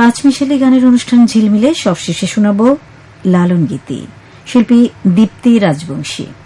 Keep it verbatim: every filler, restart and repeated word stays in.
পাঁচমিশালি গানের অনুষ্ঠান ঝিলমিলে সবশেষে শোনাব লালন গীতি, শিল্পী দীপ্তি রাজবংশী।